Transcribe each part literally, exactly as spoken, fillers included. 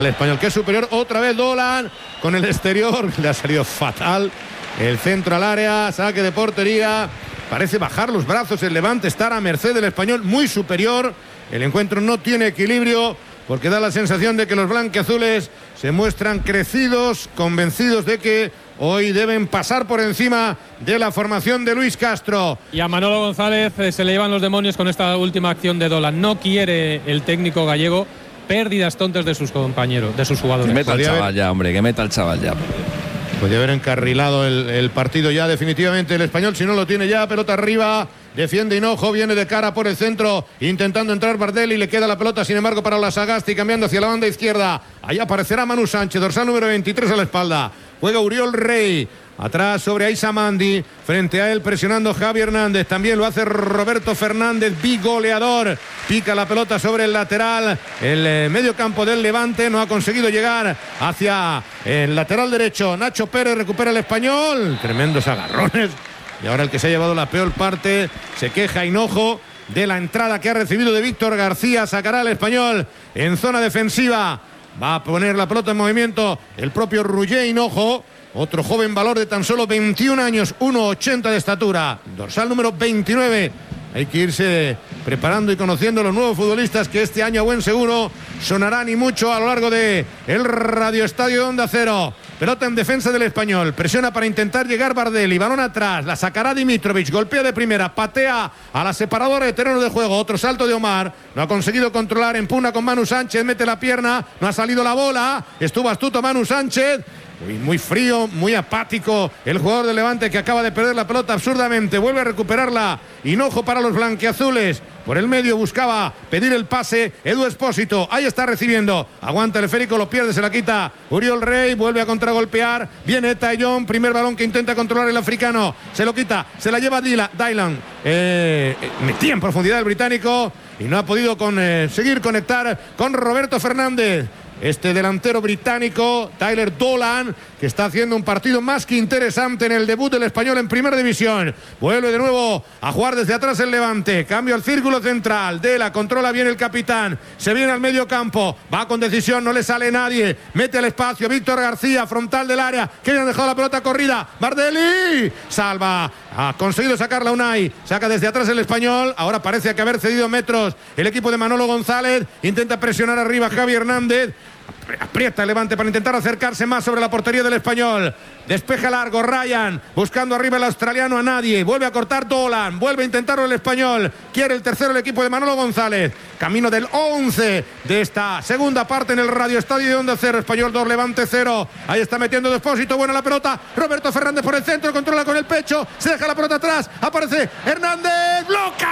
El español que es superior, otra vez Dolan con el exterior, le ha salido fatal. El centro al área, saque de portería. Parece bajar los brazos el Levante, estar a merced del español, muy superior. El encuentro no tiene equilibrio porque da la sensación de que los blanquiazules se muestran crecidos, convencidos de que hoy deben pasar por encima de la formación de Luis Castro. Y a Manolo González eh, se le llevan los demonios con esta última acción de Dolan. No quiere el técnico gallego pérdidas tontas de sus compañeros, de sus jugadores. Que meta el chaval ya, hombre, que meta el chaval ya. Podría haber encarrilado el, el partido ya definitivamente el español, si no lo tiene ya, pelota arriba, defiende Hinojo, viene de cara por el centro, intentando entrar Bardelli, le queda la pelota sin embargo para la Sagasti, cambiando hacia la banda izquierda, ahí aparecerá Manu Sánchez, dorsal número veintitrés a la espalda, juega Uriol Rey, atrás sobre Aissa Mandi, frente a él presionando Javi Hernández, también lo hace Roberto Fernández, bigoleador, pica la pelota sobre el lateral, el eh, medio campo del Levante, no ha conseguido llegar hacia el lateral derecho, Nacho Pérez recupera el español, tremendos agarrones, y ahora el que se ha llevado la peor parte, se queja Hinojo de la entrada que ha recibido de Víctor García, sacará al español en zona defensiva, va a poner la pelota en movimiento el propio Roger Hinojo, otro joven valor de tan solo veintiún años, uno ochenta de estatura, dorsal número veintinueve. Hay que irse preparando y conociendo los nuevos futbolistas que este año a buen seguro sonarán y mucho a lo largo de el Radio Estadio de Onda Cero. Pelota en defensa del español, presiona para intentar llegar Bardelli, balón atrás, la sacará Dimitrovic, golpea de primera, patea a la separadora de terreno de juego, otro salto de Omar, no ha conseguido controlar, empuna con Manu Sánchez, mete la pierna, no ha salido la bola, estuvo astuto Manu Sánchez. Muy, muy frío, muy apático el jugador del Levante que acaba de perder la pelota absurdamente, vuelve a recuperarla, Hinojo para los blanquiazules, por el medio buscaba pedir el pase Edu Espósito, ahí está recibiendo, aguanta el esférico, lo pierde, se la quita Uriol Rey, vuelve a contragolpear, viene Taillon, primer balón que intenta controlar el africano, se lo quita, se la lleva Dylan, eh, metía en profundidad el británico y no ha podido con, eh, seguir conectar con Roberto Fernández. Este delantero británico, Tyler Dolan, que está haciendo un partido más que interesante en el debut del español en Primera División. Vuelve de nuevo a jugar desde atrás el Levante. Cambio al círculo central. Dela, controla bien el capitán. Se viene al medio campo. Va con decisión, no le sale nadie. Mete al espacio. Víctor García, frontal del área. Que han dejado la pelota corrida. Bardelli. Salva. Ha conseguido sacarla Unai. Saca desde atrás el español. Ahora parece que haber cedido metros el equipo de Manolo González. Intenta presionar arriba Javi Hernández. Aprieta el Levante para intentar acercarse más sobre la portería del español. Despeja largo Ryan, buscando arriba el australiano a nadie. Vuelve a cortar Dolan, vuelve a intentarlo el español. Quiere el tercero el equipo de Manolo González. Camino del once de esta segunda parte en el Radio Estadio de Onda Cero. Español dos, Levante cero. Ahí está metiendo Despósito, buena la pelota. Roberto Fernández por el centro, controla con el pecho. Se deja la pelota atrás, aparece Hernández.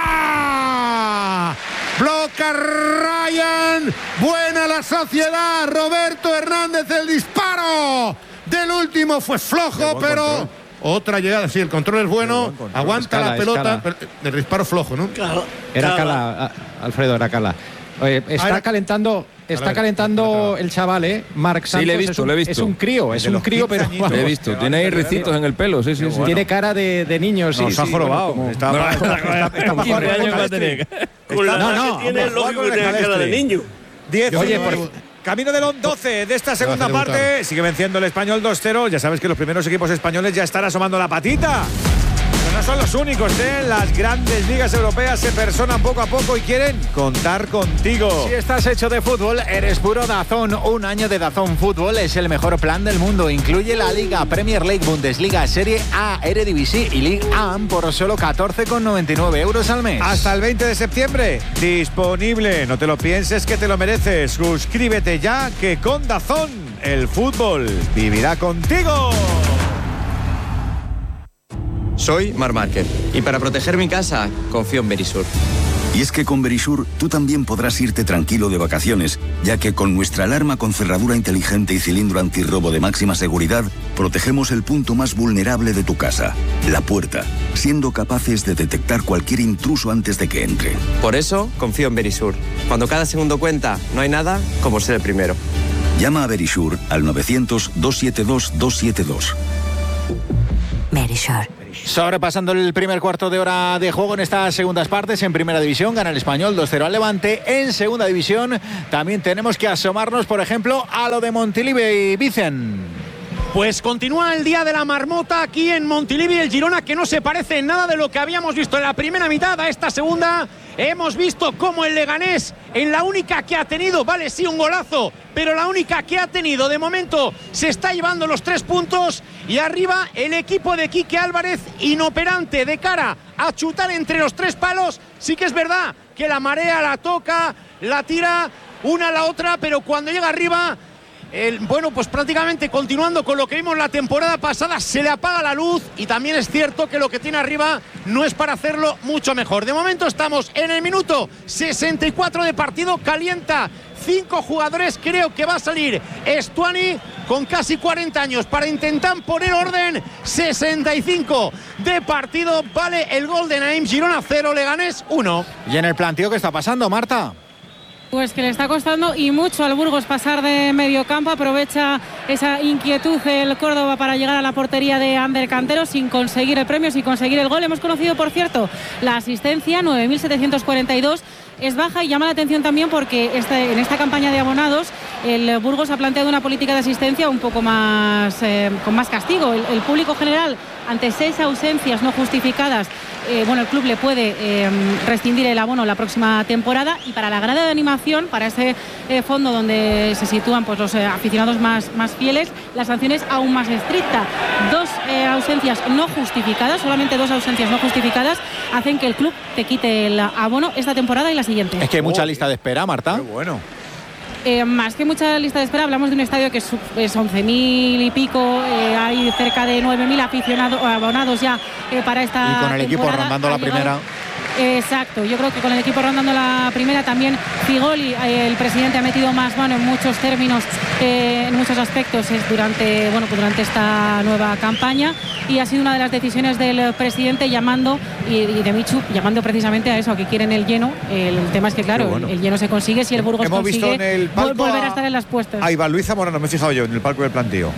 ¡Bloca! Bloca Ryan. Buena la sociedad. Roberto Hernández, el disparo del último fue flojo, pero control. Otra llegada, sí, el control es bueno, aguanta escala, la pelota, pero el disparo flojo, ¿no? Claro, era Cala, Alfredo, era Cala. Oye, está ah, era... calentando, está ver, calentando el chaval, ¿eh? Marc Santos. Sí, le he visto, es un, le he visto. Es un crío, es un crío, pero vamos, le he visto. Tiene ahí ricitos en el pelo, sí, sí, sí. Bueno. Tiene cara de, de niño, sí. Nos ha jorobado. Bueno, está no, está, está, está quince años va a tener. Con la no, que tiene, lógico que tiene cara de niño. diez. Oye, por camino del doce de esta segunda parte. Sigue venciendo el español dos cero. Ya sabes que los primeros equipos españoles ya están asomando la patita. Pero no son los únicos, ¿eh? Las grandes ligas europeas se personan poco a poco y quieren contar contigo. Si estás hecho de fútbol, eres puro DAZN. Un año de DAZN Fútbol es el mejor plan del mundo. Incluye la Liga, Premier League, Bundesliga, Serie A, Eredivisie y Ligue uno por solo catorce con noventa y nueve euros al mes. Hasta el veinte de septiembre. Disponible. No te lo pienses, que te lo mereces. Suscríbete ya, que con DAZN el fútbol vivirá contigo. Soy Marc Márquez y para proteger mi casa confío en Verisur. Y es que con Verisur tú también podrás irte tranquilo de vacaciones, ya que con nuestra alarma con cerradura inteligente y cilindro antirrobo de máxima seguridad, protegemos el punto más vulnerable de tu casa, la puerta, siendo capaces de detectar cualquier intruso antes de que entre. Por eso confío en Verisur. Cuando cada segundo cuenta, no hay nada como ser el primero. Llama a Verisur al novecientos, doscientos setenta y dos, doscientos setenta y dos. Verisur. Sobrepasando el primer cuarto de hora de juego en estas segundas partes, en Primera División gana el Español dos cero al Levante. En Segunda División también tenemos que asomarnos, por ejemplo, a lo de Montilivi y Vicen. Pues continúa el día de la marmota aquí en Montilivi, el Girona, que no se parece en nada de lo que habíamos visto en la primera mitad a esta segunda. Hemos visto cómo el Leganés, en la única que ha tenido, vale, sí, un golazo, pero la única que ha tenido de momento, se está llevando los tres puntos. Y arriba el equipo de Quique Álvarez, inoperante de cara a chutar entre los tres palos. Sí que es verdad que la marea la toca, la tira una a la otra, pero cuando llega arriba... El, bueno, pues prácticamente continuando con lo que vimos la temporada pasada, se le apaga la luz, y también es cierto que lo que tiene arriba no es para hacerlo mucho mejor. De momento estamos en el minuto sesenta y cuatro de partido, calienta cinco jugadores, creo que va a salir Estuani con casi cuarenta años para intentar poner orden. Sesenta y cinco de partido, vale el gol de Naim. Girona cero, Leganés uno. ¿Y en el planteo qué está pasando, Marta? Pues que le está costando y mucho al Burgos pasar de medio campo. Aprovecha esa inquietud el Córdoba para llegar a la portería de Ander Cantero sin conseguir el premio, sin conseguir el gol. Hemos conocido, por cierto, la asistencia, nueve mil setecientos cuarenta y dos. Es baja y llama la atención también porque este, en esta campaña de abonados el Burgos ha planteado una política de asistencia un poco más eh, con más castigo. El, el público general, ante seis ausencias no justificadas, eh, bueno, el club le puede eh, rescindir el abono la próxima temporada. Y para la grada de animación, para ese eh, fondo donde se sitúan pues los eh, aficionados más, más fieles, la sanción es aún más estricta. Dos eh, ausencias no justificadas, solamente dos ausencias no justificadas, hacen que el club te quite el abono esta temporada y la siguiente. Es que hay mucha lista de espera, Marta. Qué bueno. Eh, más que mucha lista de espera, hablamos de un estadio que es, es once mil y pico, eh, hay cerca de nueve mil aficionados, abonados ya eh, para esta temporada. Y con el equipo rondando la primera. Exacto, yo creo que con el equipo rondando la primera también Figoli, eh, el presidente, ha metido más mano en muchos términos, eh, en muchos aspectos es durante, bueno, pues durante esta nueva campaña, y ha sido una de las decisiones del presidente llamando, y, y de Michu, llamando precisamente a eso, a que quieren el lleno. El, el tema es que, claro, bueno, el, el lleno se consigue si el Burgos Hemos consigue visto en el palco volver a estar en las puestas. Ahí va Luis Zamorano, me he fijado yo en el palco del plantío.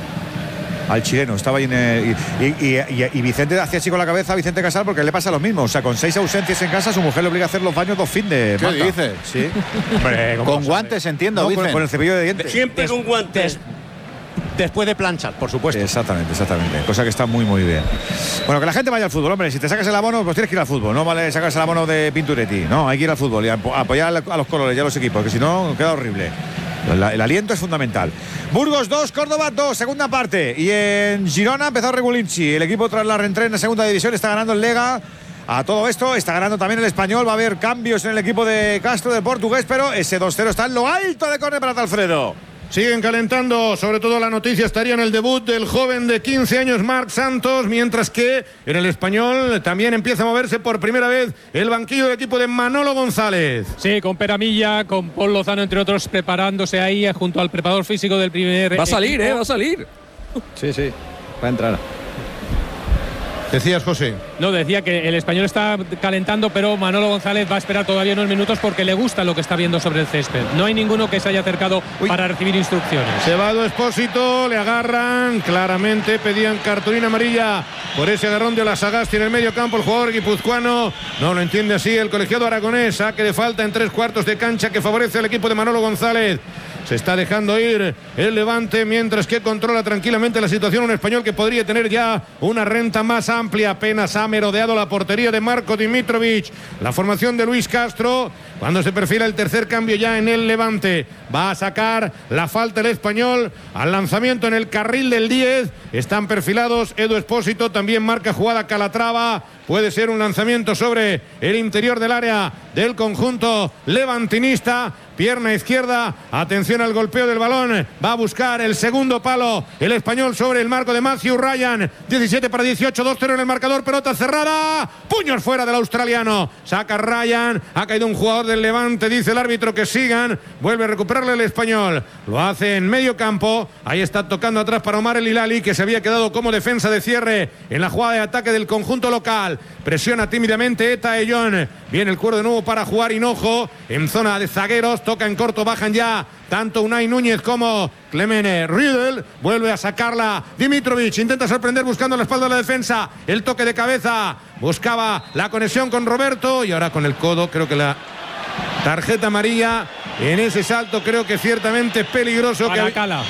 Al chileno, estaba ahí en el, y, y, y, y Vicente hacía así con la cabeza a Vicente Casal porque le pasa lo mismo. O sea, con seis ausencias en casa, su mujer le obliga a hacer los baños dos fin de. ¿Qué Marta. dices? Sí. Hombre, con guantes, entiendo, no, con, con el cepillo de dientes. Siempre con guantes. Después de planchar, por supuesto. Exactamente, exactamente. Cosa que está muy, muy bien. Bueno, que la gente vaya al fútbol, hombre. Si te sacas el abono, pues tienes que ir al fútbol. No vale sacarse el abono de Pinturetti. No, hay que ir al fútbol y apoyar a los colores y a los equipos, que si no, queda horrible. El, el aliento es fundamental. Burgos dos, Córdoba dos, segunda parte. Y en Girona empezó Regulinci. El equipo tras la reentré en la segunda división está ganando el Lega. A todo esto está ganando también el Español. Va a haber cambios en el equipo de Castro, del portugués, pero ese dos cero está en lo alto de córner para Alfredo. Siguen calentando, sobre todo la noticia estaría en el debut del joven de quince años, Marc Santos, mientras que en el Español también empieza a moverse por primera vez el banquillo del equipo de Manolo González. Sí, con Peramilla, con Paul Lozano, entre otros, preparándose ahí junto al preparador físico del primer Va a salir, equipo. ¿eh? Va a salir. Sí, sí, va a entrar. Decías, José. No, decía que el Español está calentando, pero Manolo González va a esperar todavía unos minutos porque le gusta lo que está viendo sobre el césped. No hay ninguno que se haya acercado Uy. para recibir instrucciones. Se va Edu Expósito, le agarran, claramente pedían cartulina amarilla por ese agarrón de la Sagasti en el medio campo. El jugador guipuzcoano no lo entiende así el colegiado aragonés. Saque de falta en tres cuartos de cancha que favorece al equipo de Manolo González. Se está dejando ir el Levante, mientras que controla tranquilamente la situación un Español que podría tener ya una renta más amplia. Apenas ha merodeado la portería de Marco Dimitrovic. La formación de Luis Castro, cuando se perfila el tercer cambio ya en el Levante. Va a sacar la falta el Español al lanzamiento en el carril del diez. Están perfilados. Edu Expósito también marca jugada Calatrava. Puede ser un lanzamiento sobre el interior del área del conjunto levantinista. Pierna izquierda, atención al golpeo del balón, va a buscar el segundo palo el Español sobre el marco de Matthew Ryan. Diecisiete para dieciocho, dos cero en el marcador, pelota cerrada, puños fuera del australiano, saca Ryan, ha caído un jugador del Levante, dice el árbitro que sigan, vuelve a recuperarle el Español, lo hace en medio campo, ahí está tocando atrás para Omar El Hilali, que se había quedado como defensa de cierre en la jugada de ataque del conjunto local. Presiona tímidamente Eta Ellón, viene el cuero de nuevo para jugar Hinojo en zona de zagueros, toca en corto, bajan ya tanto Unai Núñez como Clemente Riedel. Vuelve a sacarla Dimitrovic, intenta sorprender buscando la espalda de la defensa, el toque de cabeza, buscaba la conexión con Roberto y ahora con el codo, creo que la tarjeta amarilla en ese salto, creo que ciertamente peligroso. Para que Cala.